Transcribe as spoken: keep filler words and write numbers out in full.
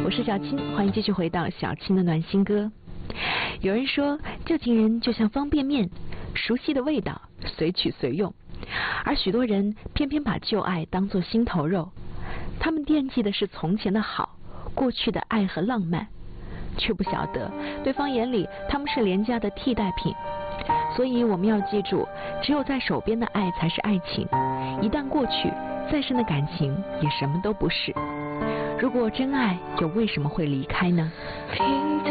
我是小青，欢迎继续回到小青的暖心歌。有人说，旧情人就像方便面，熟悉的味道，随取随用。而许多人偏偏把旧爱当作心头肉，他们惦记的是从前的好，过去的爱和浪漫，却不晓得对方眼里他们是廉价的替代品。所以我们要记住，只有在手边的爱才是爱情，一旦过去，再深的感情也什么都不是。如果真爱，又为什么会离开呢？